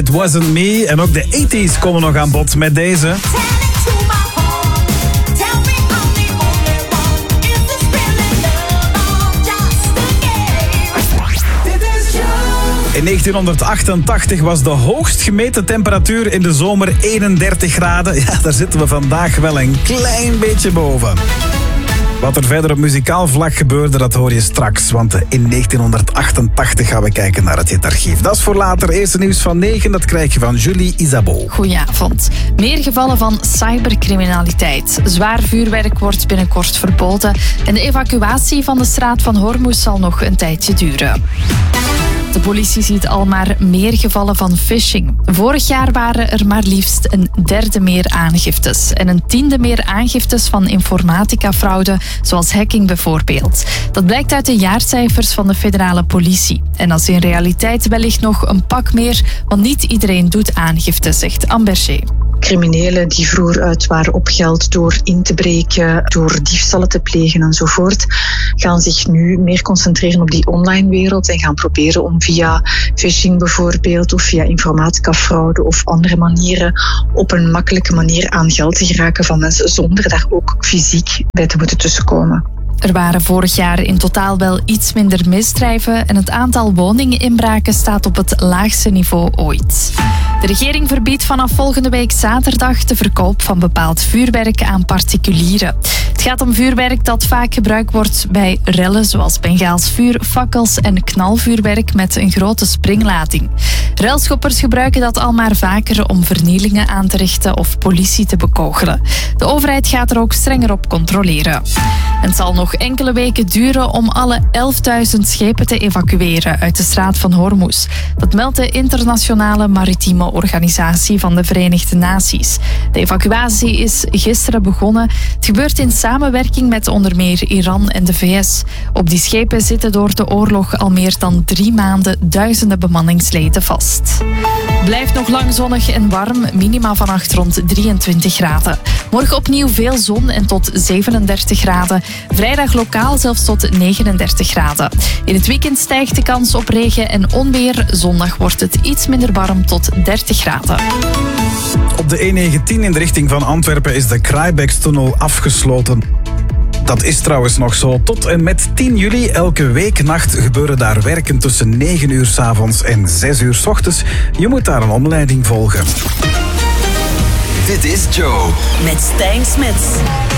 It Wasn't Me. En ook de 80s komen nog aan bod met deze. In 1988 was de hoogst gemeten temperatuur in de zomer 31 graden. Ja, daar zitten we vandaag wel een klein beetje boven. Wat er verder op muzikaal vlak gebeurde, dat hoor je straks. Want in 1988 gaan we kijken naar het hitarchief. Dat is voor later. Eerste nieuws van 9, dat krijg je van Julie Isabeau. Goedenavond. Meer gevallen van cybercriminaliteit. Zwaar vuurwerk wordt binnenkort verboden. En de evacuatie van de straat van Hormuz zal nog een tijdje duren. De politie ziet al maar meer gevallen van phishing. Vorig jaar waren er maar liefst een derde meer aangiftes. En een tiende meer aangiftes van informatica-fraude, zoals hacking bijvoorbeeld. Dat blijkt uit de jaarcijfers van de federale politie. En dat is in realiteit wellicht nog een pak meer, want niet iedereen doet aangifte, zegt Amberger. Criminelen die vroeger uit waren op geld door in te breken, door diefstallen te plegen enzovoort, gaan zich nu meer concentreren op die online wereld en gaan proberen om via phishing bijvoorbeeld of via informatica-fraude of andere manieren op een makkelijke manier aan geld te geraken van mensen zonder daar ook fysiek bij te moeten tussenkomen. Er waren vorig jaar in totaal wel iets minder misdrijven en het aantal woninginbraken staat op het laagste niveau ooit. De regering verbiedt vanaf volgende week zaterdag de verkoop van bepaald vuurwerk aan particulieren. Het gaat om vuurwerk dat vaak gebruikt wordt bij rellen zoals Bengaals vuur, fakkels en knalvuurwerk met een grote springlading. Relschoppers gebruiken dat al maar vaker om vernielingen aan te richten of politie te bekogelen. De overheid gaat er ook strenger op controleren. Het zal nog enkele weken duren om alle 11.000 schepen te evacueren uit de straat van Hormuz. Dat meldt de Internationale Maritieme Organisatie van de Verenigde Naties. De evacuatie is gisteren begonnen. Het gebeurt in samenwerking met onder meer Iran en de VS. Op die schepen zitten door de oorlog al meer dan 3 maanden duizenden bemanningsleden vast. Blijft nog lang zonnig en warm, minima vannacht rond 23 graden. Morgen opnieuw veel zon en tot 37 graden. Vrijdag lokaal zelfs tot 39 graden. In het weekend stijgt de kans op regen en onweer. Zondag wordt het iets minder warm tot 30 graden. Op de E19 in de richting van Antwerpen is de Kraaibeekstunnel afgesloten. Dat is trouwens nog zo. Tot en met 10 juli elke weeknacht gebeuren daar werken tussen 9 uur 's avonds en 6 uur 's ochtends. Je moet daar een omleiding volgen. Dit is Joe. Met Stijn Smits.